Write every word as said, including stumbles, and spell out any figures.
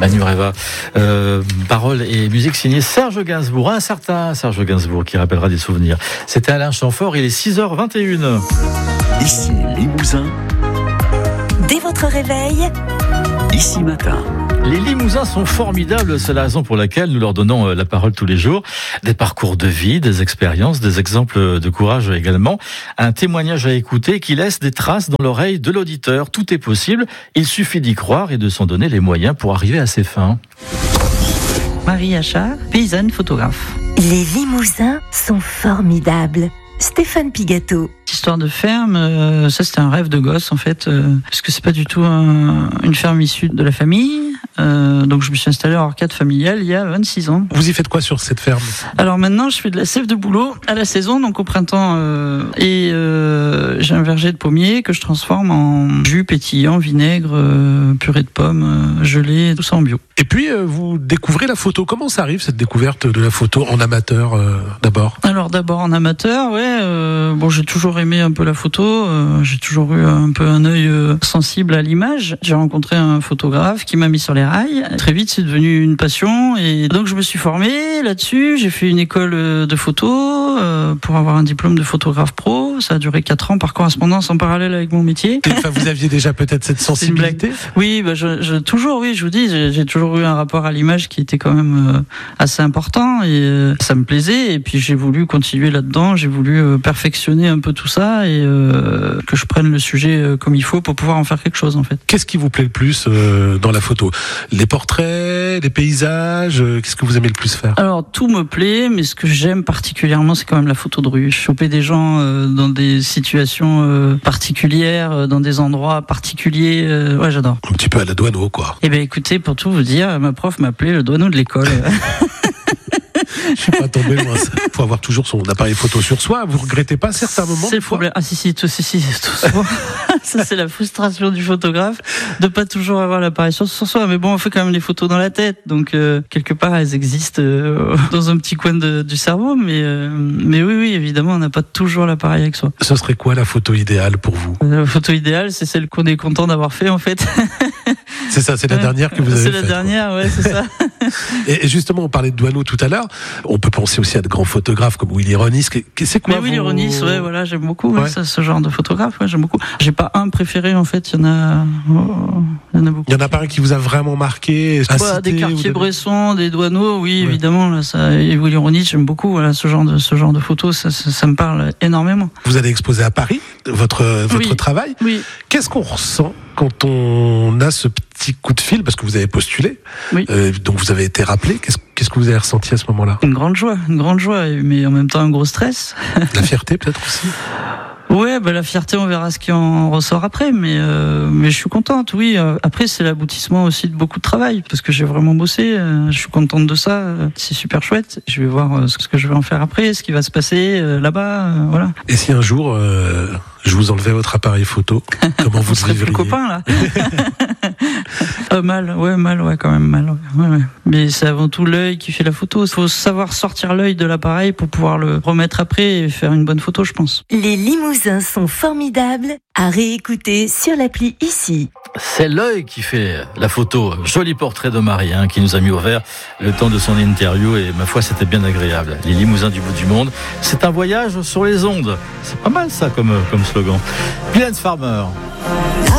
Manureva. Euh, paroles et musique signée Serge Gainsbourg. Un certain Serge Gainsbourg qui rappellera des souvenirs. C'était Alain Chamfort, il est six heures vingt et une. Ici Limousin. Dès votre réveil, Ici Matin. Les Limousins sont formidables, c'est la raison pour laquelle nous leur donnons la parole tous les jours. Des parcours de vie, des expériences, des exemples de courage également. Un témoignage à écouter qui laisse des traces dans l'oreille de l'auditeur. Tout est possible, il suffit d'y croire et de s'en donner les moyens pour arriver à ses fins. Marie Achard, paysanne photographe. les Limousins sont formidables. Stéphane Pigato. Histoire de ferme, euh, ça c'était un rêve de gosse en fait, euh, parce que c'est pas du tout un, une ferme issue de la famille. Euh, donc je me suis installé en arcade familiale il y a vingt-six ans. Vous y faites quoi sur cette ferme ? Alors maintenant je fais de la sève de bouleau à la saison, donc au printemps, euh, et euh, j'ai un verger de pommier que je transforme en jus pétillant, vinaigre, euh, purée de pommes, euh, gelée, tout ça en bio. Et puis euh, vous découvrez la photo. Comment ça arrive cette découverte de la photo en amateur euh, d'abord ? Alors d'abord en amateur, ouais. Euh, bon, j'ai toujours aimé un peu la photo. Euh, j'ai toujours eu un peu un œil euh, sensible à l'image. J'ai rencontré un photographe qui m'a mis sur les rails. Très vite, c'est devenu une passion, et donc je me suis formé là-dessus. J'ai fait une école de photo euh, pour avoir un diplôme de photographe pro. Ça a duré quatre ans par correspondance en parallèle avec mon métier. Enfin, vous aviez déjà peut-être cette sensibilité ? Oui, bah, je, je, toujours, oui, je vous dis, j'ai, j'ai toujours eu un rapport à l'image qui était quand même euh, assez important, et euh, ça me plaisait. Et puis j'ai voulu continuer là-dedans. J'ai voulu euh, perfectionner un peu tout ça, et euh, que je prenne le sujet euh, comme il faut pour pouvoir en faire quelque chose en fait. Qu'est-ce qui vous plaît le plus euh, dans la photo ? Les portraits, les paysages, euh, qu'est-ce que vous aimez le plus faire ? Alors tout me plaît, mais ce que j'aime particulièrement, c'est quand même la photo de rue. Choper des gens euh, dans des situations euh, particulières, euh, dans des endroits particuliers, euh, ouais, j'adore. Un petit peu à la Douaneau, quoi. Eh ben écoutez, pour tout vous dire, ma prof m'appelait le Douaneau de l'école. Je suis pas tombé loin. Il faut avoir toujours son appareil photo sur soi. Vous regrettez pas certains moments ? C'est le problème. Ah si si, tout, si, si, tout souvent. Ça c'est la frustration du photographe de pas toujours avoir l'appareil sur soi. Mais bon, on fait quand même les photos dans la tête, donc euh, quelque part elles existent euh, dans un petit coin de, du cerveau. Mais euh, mais oui oui, évidemment, on n'a pas toujours l'appareil avec soi. Ce serait quoi la photo idéale pour vous ? La photo idéale, c'est celle qu'on est content d'avoir fait en fait. C'est ça, c'est la dernière que vous avez faite. C'est la dernière, quoi. Ouais, c'est ça. Et justement, on parlait de Douaneau tout à l'heure. On peut penser aussi à de grands photographes comme Willy Ronis. C'est quoi Mais Willy vos... Ronis, ouais, voilà, j'aime beaucoup. Ouais. Ouais. Ça, ce genre de photographe, ouais, j'aime beaucoup. J'ai pas un préféré en fait. Il y en a, oh, il y en a beaucoup. Il y en a pas un qui vous a vraiment marqué. Ouais, des Cartier-Bresson, des Douaneau, oui, ouais. Évidemment. Là, ça, et Willy Ronis, j'aime beaucoup. Voilà, ce genre de ce genre de photos, ça, ça, ça me parle énormément. Vous allez exposer à Paris votre votre oui. travail. Oui. Qu'est-ce qu'on ressent quand on a ce petit coup de fil, parce que vous avez postulé, oui. euh, donc vous avez été rappelé. Qu'est-ce, qu'est-ce que vous avez ressenti à ce moment-là ? Une grande joie, une grande joie, mais en même temps un gros stress. La fierté peut-être aussi ? Ouais, bah la fierté, on verra ce qui en ressort après, mais euh, mais je suis contente. Oui, après c'est l'aboutissement aussi de beaucoup de travail, parce que j'ai vraiment bossé. Je suis contente de ça. C'est super chouette. Je vais voir ce que je vais en faire après, ce qui va se passer là-bas, voilà. Et si un jour euh, je vous enlevais votre appareil photo, comment vous on serait plus copains là. euh, mal, ouais, mal, ouais, quand même mal. Ouais, ouais. Mais c'est avant tout l'œil qui fait la photo. Il faut savoir sortir l'œil de l'appareil pour pouvoir le remettre après et faire une bonne photo, je pense. Les Limousins sont formidables à réécouter sur l'appli Ici. C'est l'œil qui fait la photo. Joli portrait de Marie, hein, qui nous a mis au vert le temps de son interview, et ma foi, c'était bien agréable. Les Limousins du bout du monde, c'est un voyage sur les ondes. C'est pas mal ça comme, comme slogan. Glenn Farmer.